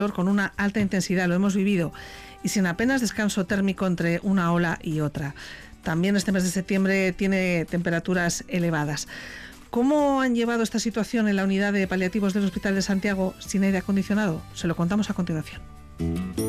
con una alta intensidad, lo hemos vivido, y sin apenas descanso térmico entre una ola y otra. También este mes de septiembre tiene temperaturas elevadas. ¿Cómo han llevado esta situación en la unidad de paliativos del Hospital de Santiago sin aire acondicionado? Se lo contamos a continuación.